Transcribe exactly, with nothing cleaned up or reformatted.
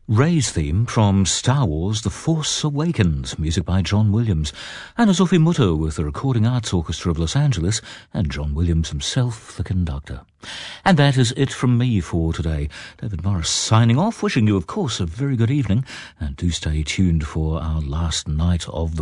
Rey's theme from Star Wars The Force Awakens, music by John Williams, and Asofi Muto with the Recording Arts Orchestra of Los Angeles and John Williams himself, the conductor. And that is it from me for today. David Morris signing off, wishing you, of course, a very good evening, and do stay tuned for our last night of the